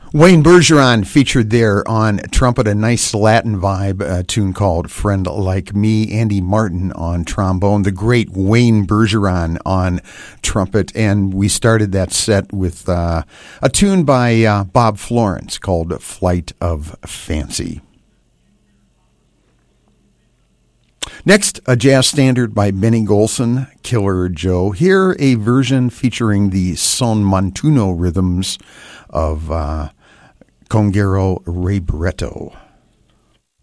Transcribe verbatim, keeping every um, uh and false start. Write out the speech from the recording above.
Wayne Bergeron featured there on trumpet, a nice Latin vibe, a tune called Friend Like Me. Andy Martin on trombone, the great Wayne Bergeron on trumpet. And we started that set with uh, a tune by uh, Bob Florence called Flight of Fancy. Next, a jazz standard by Benny Golson, Killer Joe. Here, a version featuring the son montuno rhythms of uh, Congero Ray Barretto.